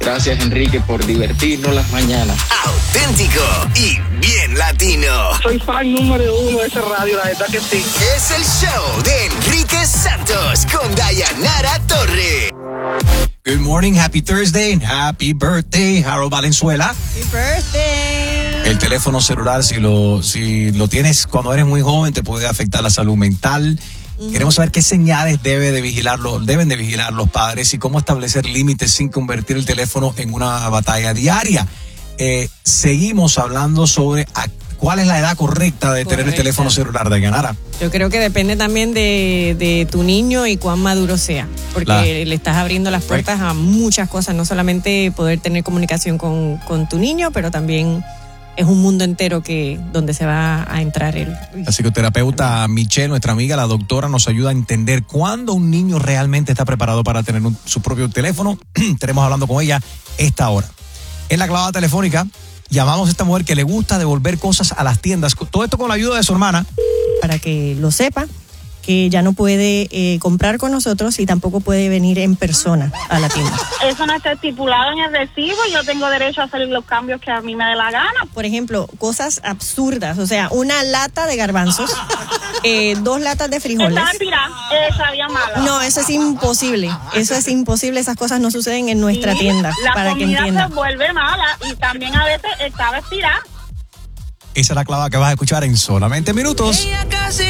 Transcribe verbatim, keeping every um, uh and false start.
Gracias, Enrique, por divertirnos las mañanas. Auténtico y bien latino. Soy fan número uno de esa radio, la verdad que sí. Es el show de Enrique Santos con Dayanara Torre. Good morning, happy Thursday, happy birthday, Harold Valenzuela. Happy birthday. El teléfono celular, si lo, si lo tienes cuando eres muy joven, te puede afectar la salud mental. Uh-huh. Queremos saber qué señales debe de vigilarlo, deben de vigilar los padres y cómo establecer límites sin convertir el teléfono en una batalla diaria. Eh, seguimos hablando sobre a, cuál es la edad correcta de correcta. tener el teléfono celular, Dayanara. Yo creo que depende también de, de tu niño y cuán maduro sea, porque la, le estás abriendo las puertas right. a muchas cosas, no solamente poder tener comunicación con, con tu niño, pero también es un mundo entero que donde se va a entrar él. La psicoterapeuta Michelle, nuestra amiga, la doctora, nos ayuda a entender cuándo un niño realmente está preparado para tener un, su propio teléfono. Estaremos hablando con ella esta hora. En la clavada telefónica, llamamos a esta mujer que le gusta devolver cosas a las tiendas. Todo esto con la ayuda de su hermana. Para que lo sepa, que ya no puede eh, comprar con nosotros y tampoco puede venir en persona a la tienda. Eso no está estipulado en el recibo. Yo tengo derecho a hacer los cambios que a mí me dé la gana. Por ejemplo, cosas absurdas. O sea, una lata de garbanzos, eh, dos latas de frijoles. Estaba tirada, eh, sabía mala. No, eso es imposible. Eso es imposible. Esas cosas no suceden en nuestra sí, tienda. La para que entiendan. La comida se vuelve mala y también a veces estaba estirada. Esa es la clava que vas a escuchar en solamente minutos. Ella casi